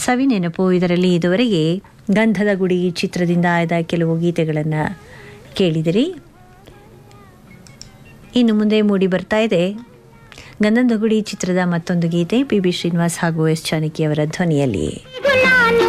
ಸವಿ ನೆನಪು. ಇದರಲ್ಲಿ ಇದುವರೆಗೆ ಗಂಧದ ಗುಡಿ ಚಿತ್ರದಿಂದ ಆಯ್ದ ಕೆಲವು ಗೀತೆಗಳನ್ನು ಕೇಳಿದಿರಿ. ಇನ್ನು ಮುಂದೆ ಮೂಡಿ ಬರ್ತಾ ಇದೆ ಗಂಧದ ಗುಡಿ ಚಿತ್ರದ ಮತ್ತೊಂದು ಗೀತೆ, ಪಿ ಬಿ ಶ್ರೀನಿವಾಸ್ ಹಾಗೂ ಎಸ್ ಜಾನಕಿ ಅವರ ಧ್ವನಿಯಲ್ಲಿ.